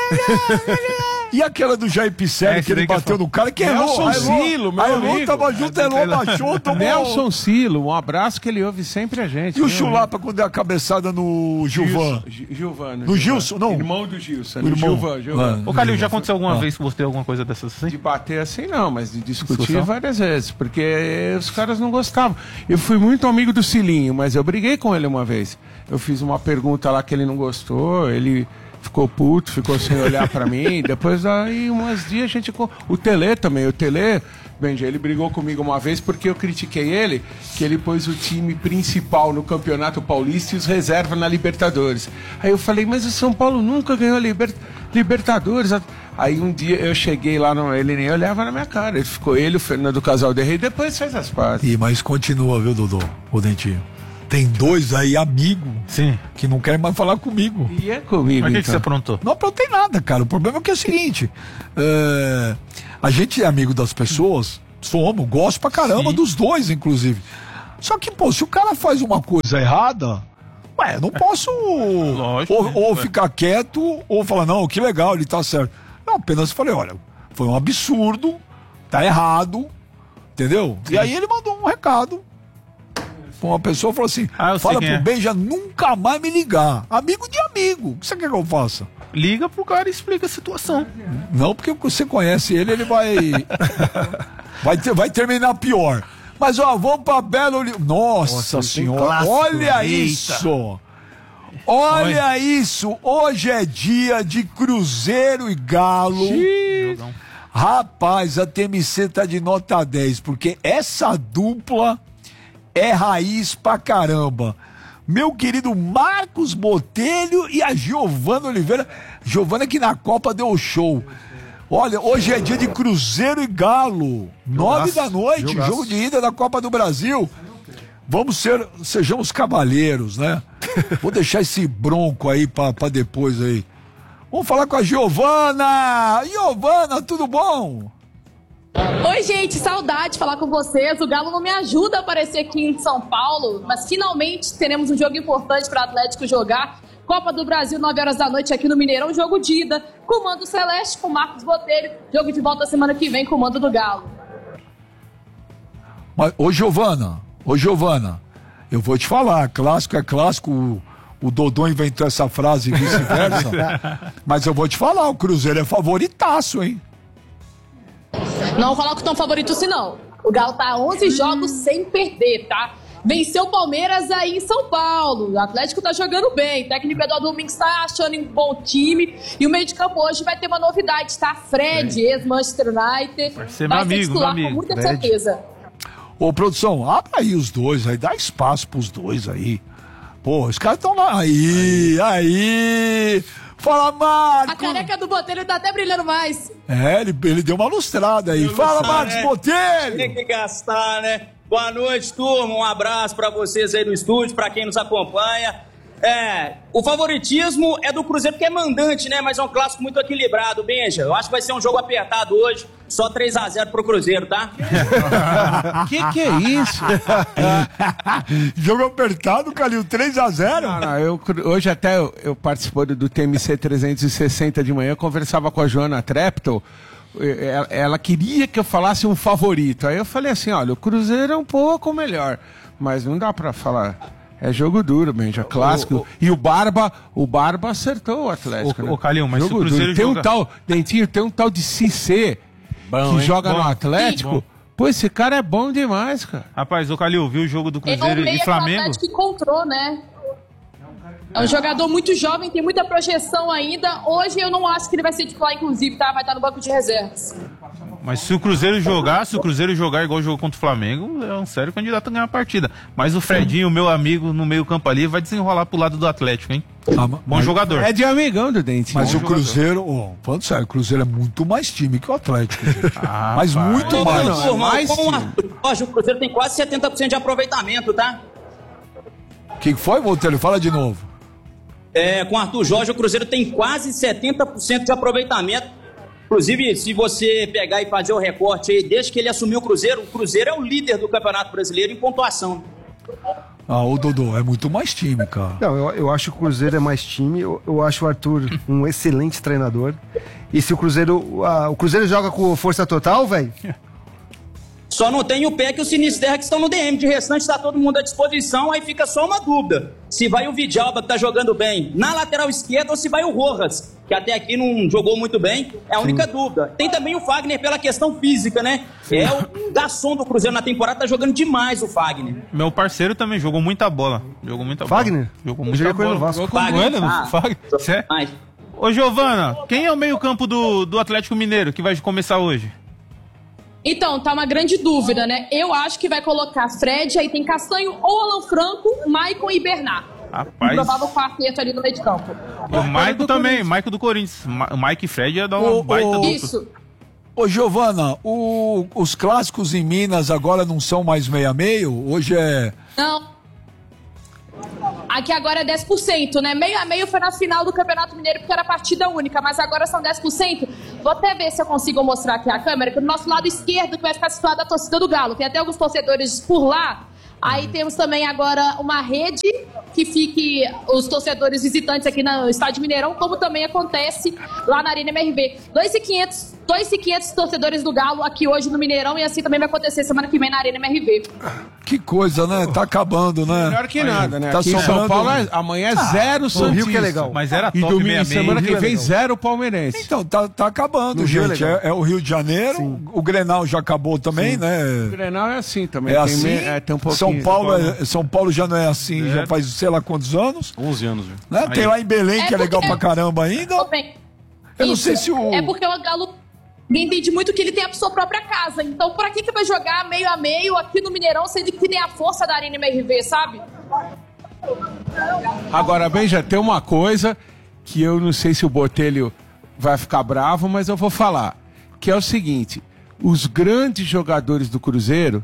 E aquela do Jair Pisselli Esse que ele daí que bateu eu no cara, que Nelson errou. Silo, meu Aí amigo. tava junto, errou, baixou, tomou. Nelson Silo, um abraço que ele ouve sempre a gente. E o meu Chulapa quando deu a cabeçada no Gilvan? Gilvan. No Gilson, não. Irmão do Gilson. O irmão. Gilvan. Ô, Calil, já aconteceu alguma vez com você alguma coisa dessas assim? De bater assim não, mas de discutir Discussão? várias vezes, porque os caras não gostavam. Eu fui muito amigo do Cilinho, mas eu briguei com ele uma vez. Eu fiz uma pergunta lá que ele não gostou, ele ficou puto, ficou sem olhar pra mim. Depois aí, umas dias, a gente... O Tele também, Benja, ele brigou comigo uma vez porque eu critiquei ele, que ele pôs o time principal no Campeonato Paulista e os reservas na Libertadores. Aí eu falei, mas o São Paulo nunca ganhou Libertadores. Aí um dia eu cheguei lá, ele nem olhava na minha cara. Ele ficou o Fernando Casalderrey, depois fez as pazes. Mas continua, viu, Dodô? O Dentinho. Tem dois aí, amigo, Sim. que não querem mais falar comigo. E é comigo, Mas o que então. você aprontou? Não aprontei nada, cara. O problema é que é o seguinte: a gente é amigo das pessoas, gosto pra caramba dos dois, inclusive. Só que, pô, se o cara faz uma coisa errada, eu não posso Lógico, ou ficar quieto ou falar, não, que legal, ele tá certo. Não, apenas falei, olha, foi um absurdo, tá errado, entendeu? Sim. E aí ele mandou um recado. Uma pessoa falou assim, fala pro Benja nunca mais me ligar. Amigo de amigo. O que você quer que eu faça? Liga pro cara e explica a situação. Não, porque você conhece ele vai... vai terminar pior. Mas, ó, vamos pra Belo... Nossa senhora, clássico, olha isso! Olha isso! Hoje é dia de Cruzeiro e Galo. Rapaz, a TMC tá de nota 10, porque essa dupla... é raiz pra caramba. Meu querido Marcos Botelho e a Giovana Oliveira. Giovana que na Copa deu show. Olha, hoje é dia de Cruzeiro e Galo. 9 da noite, jogo de ida da Copa do Brasil. Sejamos cavalheiros, né? Vou deixar esse bronco aí pra depois aí. Vamos falar com a Giovana. Giovana, tudo bom? Oi, gente, saudade de falar com vocês. O Galo não me ajuda a aparecer aqui em São Paulo, mas finalmente teremos um jogo importante para o Atlético jogar. Copa do Brasil, 9 horas da noite aqui no Mineirão, jogo de ida, comando Celeste com Marcos Botelho. Jogo de volta semana que vem, comando do Galo. Mas, ô Giovana, eu vou te falar, clássico é clássico, o Dodô inventou essa frase e vice-versa, mas eu vou te falar, o Cruzeiro é favoritaço, hein? Não vou falar que estão favoritos, assim, não. O Galo tá 11 jogos sem perder, tá? Venceu o Palmeiras aí em São Paulo. O Atlético tá jogando bem. O técnico Eduardo Domingos tá achando um bom time. E o meio de campo hoje vai ter uma novidade, tá? Fred, ex-Manchester United. Vai ser meu titular amigo. com muita certeza. Ô, produção, abre aí os dois aí, dá espaço pros dois aí. Pô, os caras estão lá. Aí. Fala, Marcos! A careca do Botelho tá até brilhando mais. Ele deu uma lustrada aí. Fala, Marcos Botelho! Tem que gastar, né? Boa noite, turma. Um abraço pra vocês aí no estúdio, pra quem nos acompanha. O favoritismo é do Cruzeiro, porque é mandante, né? Mas é um clássico muito equilibrado, Benja. Eu acho que vai ser um jogo apertado hoje. Só 3-0 pro Cruzeiro, tá? Que é isso? Jogo apertado, Calil, 3-0? Não, hoje até eu participou do TMC 360 de manhã, eu conversava com a Joana Treptow, ela queria que eu falasse um favorito. Aí eu falei assim, olha, o Cruzeiro é um pouco melhor, mas não dá pra falar... É jogo duro, Benja, clássico. E o Barba acertou o Atlético, né? Ô, Calil, mas jogo se o Cruzeiro duro. Dentinho, tem um tal de Cissé que joga no Atlético. Pô, esse cara é bom demais, cara. Rapaz, ô Calil, viu o jogo do Cruzeiro e Flamengo? É o Atlético que encontrou, né? É um jogador muito jovem, tem muita projeção ainda. Hoje eu não acho que ele vai ser titular, inclusive, tá? Vai estar no banco de reservas. Mas se o Cruzeiro jogar igual jogou contra o Flamengo, é um sério candidato a ganhar a partida. Mas o Fredinho, meu amigo, no meio campo ali, vai desenrolar pro lado do Atlético, hein? Bom jogador. É de amigão do Dente. Mas o Cruzeiro, falando sério, o Cruzeiro é muito mais time que o Atlético. Mas muito mais. Hoje o Cruzeiro tem quase 70% de aproveitamento, tá? O que foi, Botelho? Fala de novo. Com o Arthur Jorge, o Cruzeiro tem quase 70% de aproveitamento. Inclusive, se você pegar e fazer o recorte aí, desde que ele assumiu o Cruzeiro é o líder do Campeonato Brasileiro em pontuação. O Dodô, é muito mais time, cara. Não, eu acho que o Cruzeiro é mais time, eu acho o Arthur um excelente treinador. E se o Cruzeiro joga com força total, velho... Só não tem o pé que o Sinisterra que estão no DM. De restante está todo mundo à disposição. Aí fica só uma dúvida. Se vai o Vidalba, que tá jogando bem, na lateral esquerda, ou se vai o Rojas, que até aqui não jogou muito bem. É a única dúvida. Tem também o Fagner pela questão física, né? É o garçom do Cruzeiro na temporada, tá jogando demais o Fagner. Meu parceiro também jogou muita bola. Fagner? Jogou muita bola. Vasco. Jogou com ele no Fagner. Ô, Giovana, quem é o meio-campo do Atlético Mineiro que vai começar hoje? Então, tá uma grande dúvida, né? Eu acho que vai colocar Fred, aí tem Castanho ou Alan Franco, Maicon e Bernard. Rapaz. Um provável quarteto ali no meio de campo. E o Maicon também, Maicon do Corinthians. O Mike e Fred ia dar uma baita dupla. Isso. Ô, Giovana, os clássicos em Minas agora não são mais meio-meio? Hoje é... Não. Aqui agora é 10%, né? Meio a meio foi na final do Campeonato Mineiro, porque era partida única, mas agora são 10%. Vou até ver se eu consigo mostrar aqui a câmera, que do nosso lado esquerdo que vai ficar situada a torcida do Galo. Tem até alguns torcedores por lá. Aí temos também agora uma rede que fique os torcedores visitantes aqui no Estádio Mineirão, como também acontece lá na Arena MRV. 2.500 torcedores do Galo aqui hoje no Mineirão, e assim também vai acontecer semana que vem na Arena MRV. Que coisa, né? Tá acabando, né? Melhor que nada, né? Tá Aqui em São sobrando- Paulo amanhã é zero Santista. Rio que é legal. Mas era E top domingo, meia semana que Rio é vem, legal. zero palmeirense. Então, tá acabando, No Rio é gente. legal. É o Rio de Janeiro, o Grenal já acabou também, O né? Grenal é assim também. É tem assim. tem um pouquinho. São Paulo já não é assim, já faz sei lá quantos anos. 11 anos, viu? Né? Tem lá em Belém, que é legal pra caramba ainda. Tô bem. Eu não Isso. sei se o... É porque o Galo entende muito que ele tem a sua própria casa. Então, pra que vai jogar meio a meio aqui no Mineirão, sendo que tem a força da Arena MRV, sabe? Agora, bem, já tem uma coisa que eu não sei se o Botelho vai ficar bravo, mas eu vou falar. Que é o seguinte: os grandes jogadores do Cruzeiro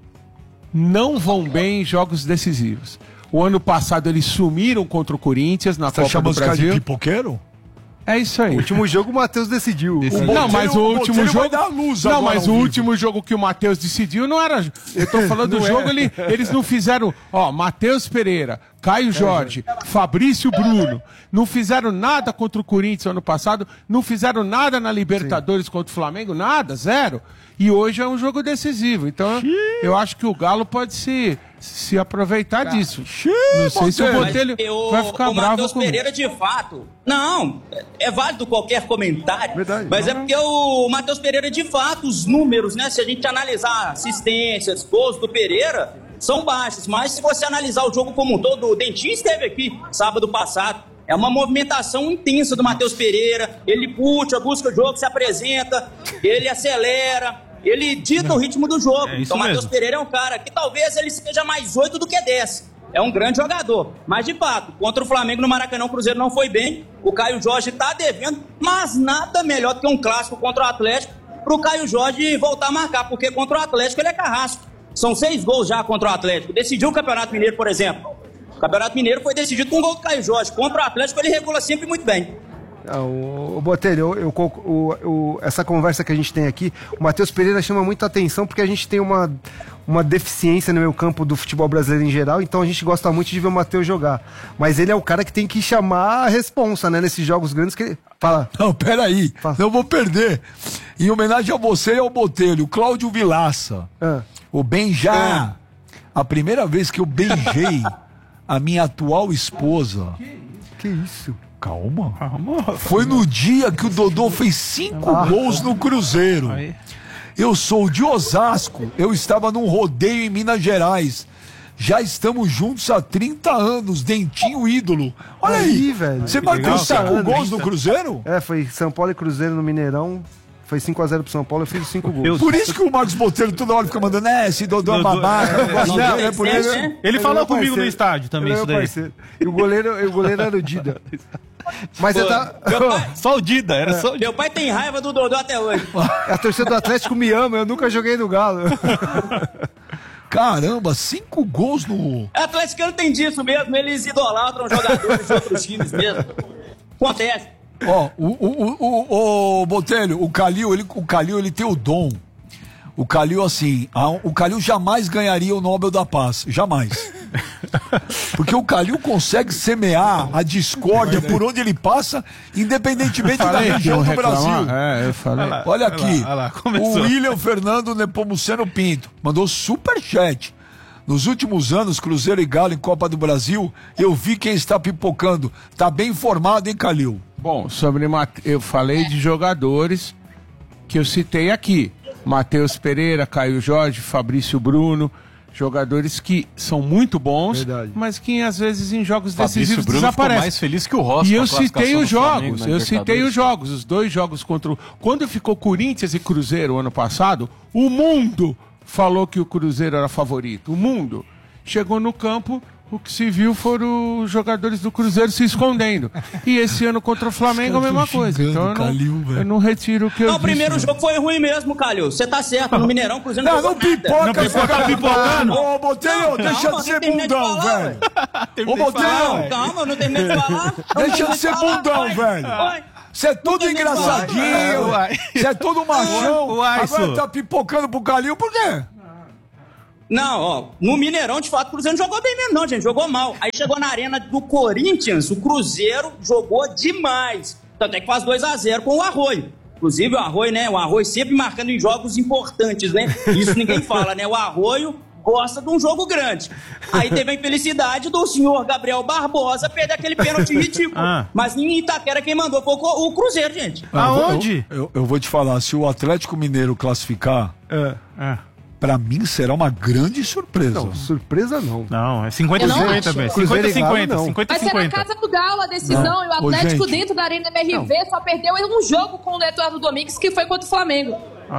não vão bem em jogos decisivos. O ano passado eles sumiram contra o Corinthians na Tá Copa do chamando os caras de Brasil. pipoqueiro? É isso aí. O último jogo o Matheus decidiu. Não, mas o último Botelho vai jogo. dar luz Não, agora mas ao o vivo. último jogo que o Matheus decidiu não era. Eu tô falando do jogo, eles não fizeram. Ó, Matheus Pereira, Caio Jorge, Fabrício Bruno. Não fizeram nada contra o Corinthians ano passado. Não fizeram nada na Libertadores contra o Flamengo. Nada, zero. E hoje é um jogo decisivo. Então, eu acho que o Galo pode se aproveitar disso. Não sei se o Botelho vai ficar o bravo Matheus comigo. Pereira, de fato. Não, é válido qualquer comentário. Verdade. Mas é porque o Matheus Pereira, de fato, os números, né? Se a gente analisar assistências, gols do Pereira, são baixos. Mas se você analisar o jogo como um todo, o Dentinho esteve aqui sábado passado. É uma movimentação intensa do Matheus Pereira. Ele puxa, busca o jogo, se apresenta, ele acelera. Ele dita o ritmo do jogo. É isso Então o Matheus mesmo. Pereira é um cara que talvez ele seja mais 8 do que 10. É um grande jogador. Mas, de fato, contra o Flamengo no Maracanã, o Cruzeiro não foi bem. O Caio Jorge tá devendo, mas nada melhor do que um clássico contra o Atlético pro Caio Jorge voltar a marcar, porque contra o Atlético ele é carrasco. São 6 gols já contra o Atlético. Decidiu o Campeonato Mineiro, por exemplo. O Campeonato Mineiro foi decidido com um gol do Caio Jorge. Contra o Atlético ele regula sempre muito bem. O Botelho, essa conversa que a gente tem aqui, o Matheus Pereira chama muita atenção porque a gente tem uma deficiência no meio campo do futebol brasileiro em geral, então a gente gosta muito de ver o Matheus jogar. Mas ele é o cara que tem que chamar a responsa, né, nesses jogos grandes que ele... Fala. Não, peraí, Fala. não vou perder. Em homenagem a você e ao Botelho, Cláudio Vilaça, o Benjá. A primeira vez que eu beijei a minha atual esposa. Que isso? Calma. Foi no dia que o Dodô fez 5 gols no Cruzeiro. Aí. Eu sou de Osasco. Eu estava num rodeio em Minas Gerais. Já estamos juntos há 30 anos. Dentinho ídolo. Olha aí, velho. Você Que marcou legal, 5 cara. gols no Cruzeiro? Foi São Paulo e Cruzeiro no Mineirão. Foi 5x0 pro São Paulo, eu fiz os 5 gols. Por isso que o Marcos Botelho toda hora fica mandando, esse Dodô é babaca, eu não gosto Não, dele, é por isso. né? Ele falou é meu comigo no parceiro. estádio também, Ele é isso meu daí. parceiro. E o goleiro era o Dida. Mas você tá... Só o Dida, era só o Dida. Meu pai tem raiva do Dodô até hoje. A torcida do Atlético me ama, eu nunca joguei no Galo. Caramba, 5 gols no... O atleticano tem disso mesmo, eles idolatram jogadores de outros times mesmo. Acontece. Ó, o Botelho, o Calil, ele tem o dom. O Calil, assim, o Calil jamais ganharia o Nobel da Paz. Jamais. Porque o Calil consegue semear a discórdia por onde ele passa, independentemente da Falei que região iam do reclamar. Brasil. Eu falei. Olha aqui, olha lá, o começou. William Fernando Nepomuceno Pinto mandou superchat. Nos últimos anos, Cruzeiro e Galo em Copa do Brasil, eu vi quem está pipocando. Tá bem informado, hein, Calil? Bom, eu falei de jogadores que eu citei aqui. Matheus Pereira, Caio Jorge, Fabrício Bruno. Jogadores que são muito bons, Verdade. mas que às vezes em jogos Fabrício decisivos Bruno ficou desaparecem. mais feliz que o Rossi. E com a eu citei classificação os do Flamengo jogos, na Libertadores. os 2 jogos contra o... Quando ficou Corinthians e Cruzeiro ano passado, o mundo falou que o Cruzeiro era favorito. O mundo. Chegou no campo, o que se viu foram os jogadores do Cruzeiro se escondendo. E esse ano contra o Flamengo a mesma coisa. Então eu não retiro o que eu Não, disse. o primeiro jogo foi ruim mesmo, Calil. Você tá certo, no Mineirão, o Cruzeiro Não, jogou não nada. pipoca, você tá pipocando. Ô, Botelho, deixa Calma, de ser não terminei de bundão, falar, velho. ué. Ô, Botelho, Calma, eu não terminei de falar. deixa de ser bundão, velho. Oi. Você é tudo tem nem engraçadinho, Uai. você é tudo machão. Uai, Agora isso. tá pipocando pro Calil, por quê? Não, ó, no Mineirão, de fato, o Cruzeiro não jogou bem mesmo, não, gente, jogou mal. Aí chegou na arena do Corinthians, o Cruzeiro jogou demais. Tanto é que faz 2-0 com o Arroio. Inclusive o Arroio, né, o Arroio sempre marcando em jogos importantes, né? Isso ninguém fala, né? O Arroio gosta de um jogo grande. Aí teve a infelicidade do senhor Gabriel Barbosa perder aquele pênalti ridículo. Mas em Itaquera quem mandou foi o Cruzeiro, gente. Aonde? Eu vou te falar, se o Atlético Mineiro classificar, pra mim será uma grande surpresa. Não, surpresa não. Não, é Eu 50-50 não acho. também. Cruzeiro e Galo, 50-50. não. Vai ser na 50-50. casa do Galo a decisão e o Atlético gente. dentro da Arena MRV só perdeu em um jogo com o Eduardo Domingues, que foi contra o Flamengo.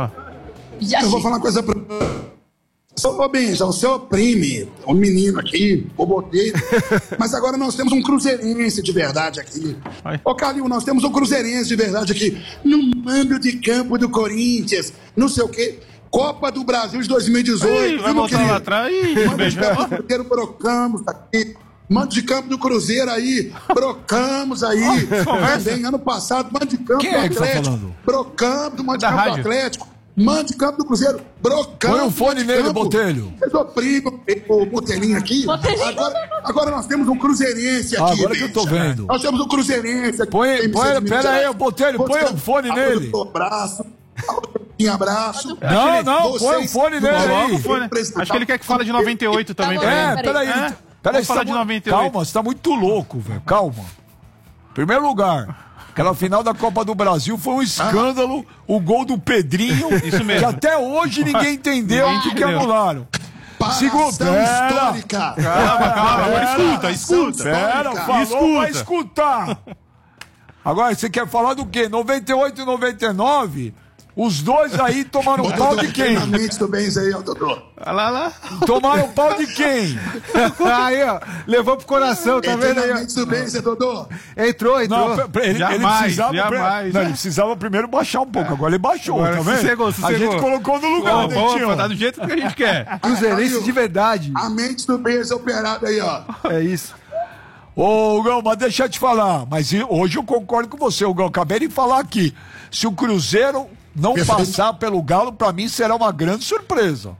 Eu vou falar uma coisa pra... Ô, Benja, o senhor oprime o menino aqui, o Botelho, mas agora nós temos um cruzeirense de verdade aqui. Ô, Calil, nós temos um cruzeirense de verdade aqui, no mando de campo do Corinthians, não sei o quê, Copa do Brasil de 2018. Ih, vai voltar lá atrás. Ih, Mando de beijo. campo do Cruzeiro, brocamos aqui. Mando de campo do Cruzeiro aí, brocamos aí. Também, ano passado, mando de campo Quem do é que tá Atlético, falando? brocamos, mando de Da campo do rádio. Atlético. Mande de campo do Cruzeiro, brocando. Põe um fone nele, Botelho. Vocês oprimem o Botelinho aqui. Botelinho. Agora nós temos um cruzeirense aqui. Agora que eu tô bicha. vendo. Nós temos um cruzeirense aqui. Pera aí, Botelho, põe um fone nele. Abraço. Abraço. Não, põe um fone nele aí. Acho que ele quer que fala de 98 também. Tá bom. pra ele. Peraí. É? Peraí, Vamos falar você de tá 98. Calma, você tá muito louco, velho. Calma. Primeiro lugar, aquela final da Copa do Brasil foi um escândalo. O gol do Pedrinho, Isso mesmo. que até hoje ninguém entendeu o que entendeu. anularam. Paração Pera. histórica. Calma, agora escuta. Paração Pera, histórica. falou pra escutar. Agora, você quer falar do quê? 98 e 99? Os dois aí tomaram Ô, pau Dodô, de quem? tem na mente do Benz aí, ó, Dodô. Olha lá. Tomaram pau de quem? Aí, ó, levou pro coração, tá Tem vendo na aí? mente do Benz, Dodô. Entrou. Ele Jamais, precisava. jamais. Não, ele precisava primeiro baixar um pouco. Agora ele baixou, Agora tá vendo? sossegou. A gente colocou no lugar, né, Vamos, tá do jeito que a gente quer. Cruzeirense de verdade. A mente do Benz operada aí, ó. É isso. Ô, Hugão, mas deixa eu te falar. Mas hoje eu concordo com você, Hugão. Acabei de falar aqui. Se o Cruzeiro não Perfeito. passar pelo Galo, pra mim será uma grande surpresa.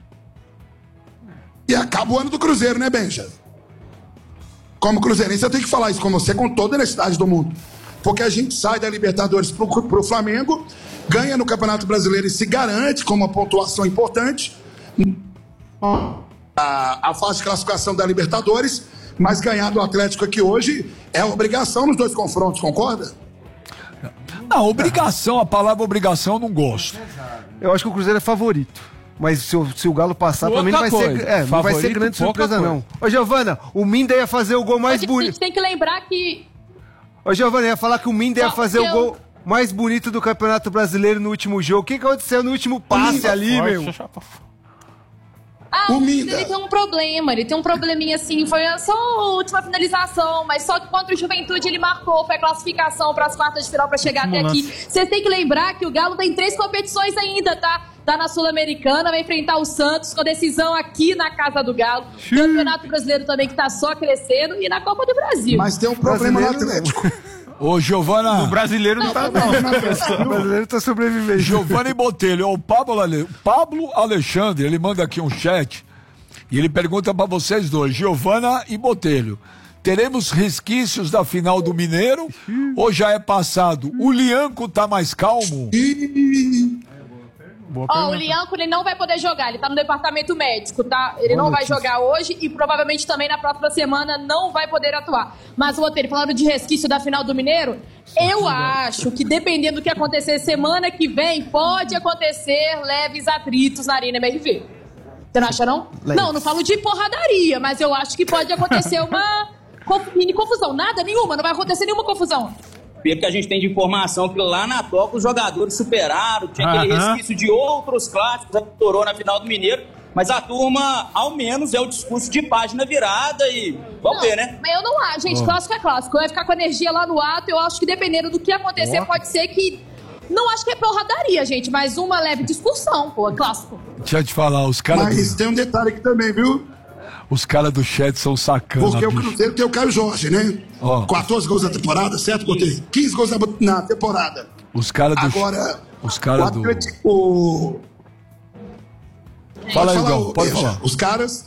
E acaba o ano do Cruzeiro, né, Benja? Como cruzeirense, eu tenho que falar isso com você com toda a honestidade do mundo. Porque a gente sai da Libertadores pro Flamengo, ganha no Campeonato Brasileiro e se garante com uma pontuação importante a fase de classificação da Libertadores, mas ganhar do Atlético aqui hoje é obrigação nos dois confrontos, concorda? Não, obrigação, a palavra obrigação eu não gosto. Eu acho que o Cruzeiro é favorito. Mas se o Galo passar, pra mim não vai Pouca ser, coisa. não vai ser Favorito, grande pouca surpresa, coisa. não. Ô, Giovana, o Minda ia fazer o gol mais A bonito. gente tem que lembrar que Ô, Giovana, ia falar que o Minda ia Só fazer o eu- gol mais bonito do Campeonato Brasileiro no último jogo. O que aconteceu no último passe ali, meu? O o Minda. ele tem um problema, ele tem um probleminha assim, foi só a última finalização, mas só que contra o Juventude ele marcou, foi a classificação para as quartas de final para chegar até aqui. Vocês têm que lembrar que o Galo tem 3 competições ainda, tá? Tá na Sul-Americana, vai enfrentar o Santos com decisão aqui na Casa do Galo. Campeonato Brasileiro também que tá só crescendo e na Copa do Brasil. Mas tem um problema no Brasileiro, Atlético. Ô, Giovana. O brasileiro não tá, não. O brasileiro tá sobrevivendo. Giovanni Botelho, o Pablo Alexandre, ele manda aqui um chat e ele pergunta pra vocês dois, Giovana e Botelho, teremos resquícios da final do Mineiro ou já é passado? O Lianco tá mais calmo? Ó, o Lianco, ele não vai poder jogar, ele tá no departamento médico, tá? Ele não vai jogar hoje e provavelmente também na próxima semana não vai poder atuar. Mas, Botelho, falando de resquício da final do Mineiro, eu acho que dependendo do que acontecer semana que vem, pode acontecer leves atritos na Arena MRV. Você não acha, não? Não falo de porradaria, mas eu acho que pode acontecer uma mini confusão. Nada, nenhuma, não vai acontecer nenhuma confusão. Porque a gente tem de informação que lá na Toca os jogadores superaram, tinha aquele resquício de outros clássicos, estourou na final do Mineiro, mas a turma, ao menos, é o discurso de página virada e vamos ver, né? Mas eu não acho, gente, clássico é clássico. Vai ficar com a energia lá no ato, eu acho que dependendo do que acontecer, pode ser que... Não acho que é porradaria, gente, mas uma leve discussão, pô, é clássico. Deixa eu te falar, os caras... Mas tem um detalhe aqui também, viu? Os caras do chat são sacanas. Porque o Cruzeiro tem o Caio Jorge, né? 14 gols na temporada, certo, Coutinho? 15 gols na temporada. Os caras do... Agora, os caras do... Atlético... Fala aí, Gão, pode falar. Os caras...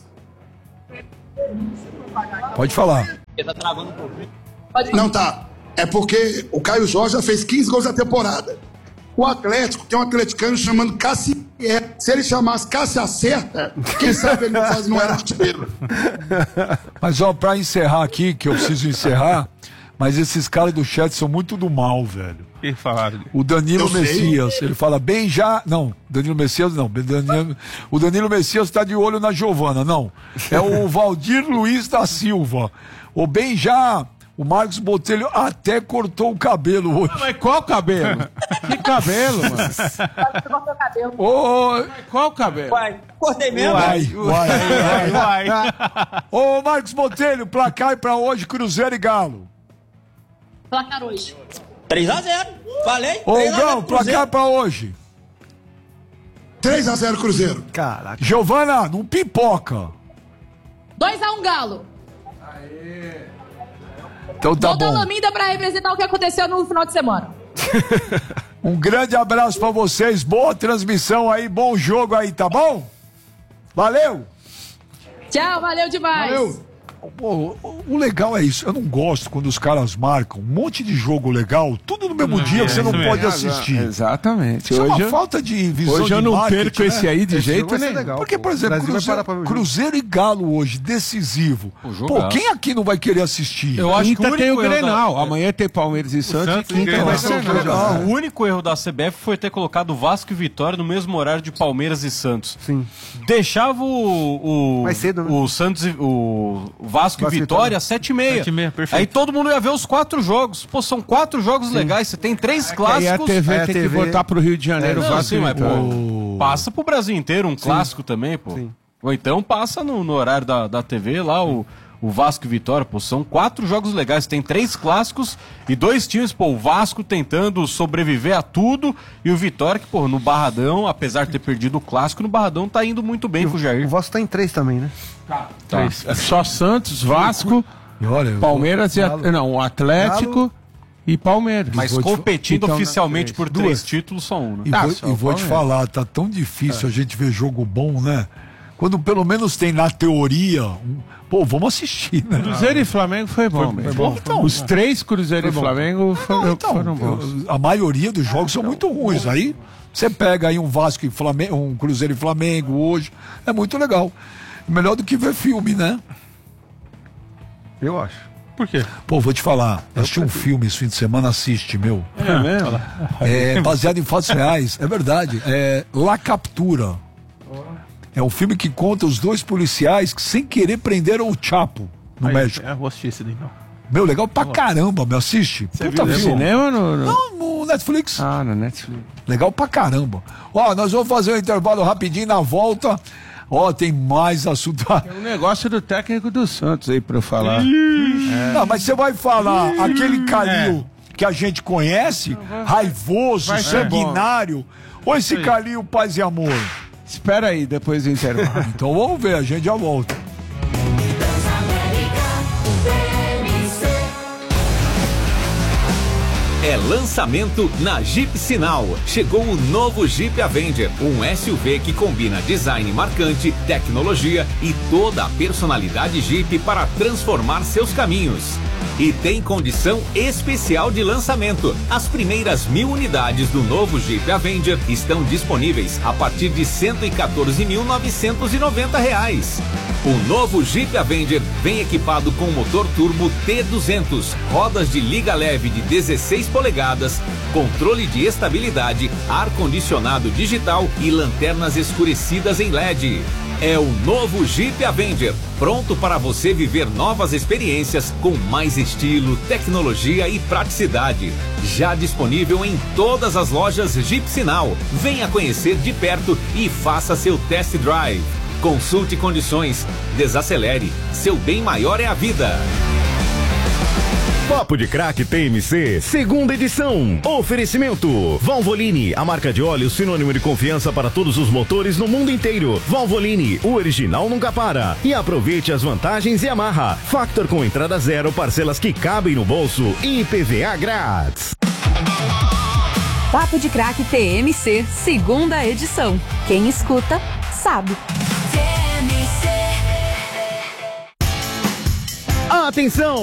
Pode falar. Ele tá travando um pouquinho. Não, tá. É porque o Caio Jorge já fez 15 gols na temporada. O Atlético tem um atleticano chamando Cássio. Se ele chamasse Cássio Acerta, quem sabe ele não era artilheiro. Mas, pra encerrar aqui, que eu preciso encerrar, mas esses caras do chat são muito do mal, velho. O que falaram? O Danilo Messias, ele fala bem já... Não, Danilo Messias não. O Danilo Messias tá de olho na Giovana, não. É o Valdir Luiz da Silva. O bem já... O Marcos Botelho até cortou o cabelo hoje. Mas qual cabelo? Que cabelo, mano? Você cortou o cabelo. Qual cabelo? Vai, cortei mesmo. Vai. Ô, Marcos Botelho, placar pra hoje, Cruzeiro e Galo. Placar hoje. 3-0. Falei? Ô, Gão, placar pra hoje. 3-0 Cruzeiro. Caraca. Giovana, não pipoca. 2-1 Galo. Então tá Gol da bom. Laminda pra representar o que aconteceu no final de semana. Um grande abraço pra vocês, boa transmissão aí, bom jogo aí, tá bom? Valeu! Tchau, valeu demais. Valeu. Pô, o legal é isso, eu não gosto quando os caras marcam um monte de jogo legal, tudo no mesmo dia que você não pode assistir. Exatamente. Isso é uma falta de visão hoje de eu não marketing, perco né? esse aí de jeito nenhum. Legal, Porque, por exemplo, Cruzeiro e Galo hoje, decisivo. Pô, quem aqui não vai querer assistir? Eu acho que Quinta tem o Grenal. da- Amanhã tem Palmeiras e Santos. E quinta vai ser legal. O único erro da CBF foi ter colocado Vasco e Vitória no mesmo horário de Palmeiras e Santos. Sim. Deixava o Mais cedo, né? o Santos o Vasco e Vitória às 7h30. 7h30, perfeito. Aí todo mundo ia ver os 4 jogos. Pô, são 4 jogos legais. Você tem 3 Aí a clássicos. TV tem que botar pro Rio de Janeiro o Não, Vasco sim, e mas, Vitória. pô, passa pro Brasil inteiro um clássico também, pô. Sim. Ou então passa no horário da TV lá, o Vasco e Vitória, pô, são 4 jogos legais, tem 3 clássicos e 2 times, pô, o Vasco tentando sobreviver a tudo e o Vitória que, pô, no Barradão, apesar de ter perdido o clássico, no Barradão tá indo muito bem com o O Jair. Vasco tá em 3 também, né? Tá. É só Santos, Vasco, E olha, Palmeiras o Atlético e Palmeiras. Mas vou te- competindo então, oficialmente três. por 3 títulos, só um, né? E vou te falar, tá tão difícil a gente ver jogo bom, né? Quando pelo menos tem na teoria, pô, vamos assistir, né? Cruzeiro e Flamengo foi bom. mesmo. bom. Então, Os 3 Cruzeiro e Flamengo foram bons. A maioria dos jogos são muito ruins. Aí você pega aí um Vasco e Flamengo, um Cruzeiro e Flamengo hoje, é muito legal. Melhor do que ver filme, né? Eu acho. Por quê? Pô, vou te falar, assisti um filme esse fim de semana, assiste, meu. É mesmo? É baseado em fatos reais, é verdade. É La Captura. É um filme que conta os 2 policiais que sem querer prenderam o Chapo no México. Vou assistir esse daí, não. Meu, legal pra caramba, me assiste. Puta No filme. cinema ou no... Não, no Netflix. Ah, no Netflix. Legal pra caramba. Ó, nós vamos fazer um intervalo rapidinho na volta. Ó, tem mais assunto. Tem um negócio do técnico do Santos aí pra eu falar. Não, mas você vai falar aquele Calil que a gente conhece, raivoso, vai ser sanguinário, ou esse Calil paz e amor? Espera aí, depois do intervalo. Então vamos ver, a gente já volta. É lançamento na Jeep Sinal. Chegou o novo Jeep Avenger, um SUV que combina design marcante, tecnologia e toda a personalidade Jeep para transformar seus caminhos. E tem condição especial de lançamento. As primeiras 1.000 unidades do novo Jeep Avenger estão disponíveis a partir de R$ 114.990. O novo Jeep Avenger vem equipado com motor turbo T200, rodas de liga leve de 16 polegadas, controle de estabilidade, ar-condicionado digital e lanternas escurecidas em LED. É o novo Jeep Avenger, pronto para você viver novas experiências com mais estilo, tecnologia e praticidade. Já disponível em todas as lojas Jeep Sinal. Venha conhecer de perto e faça seu test drive. Consulte condições, desacelere, seu bem maior é a vida. Papo de Crack TMC, segunda edição. Oferecimento Valvoline, a marca de óleo sinônimo de confiança para todos os motores no mundo inteiro. Valvoline, o original nunca para. E aproveite as vantagens Yamaha. Factor com entrada zero, parcelas que cabem no bolso e IPVA grátis. Papo de Crack TMC, segunda edição. Quem escuta, sabe. Atenção!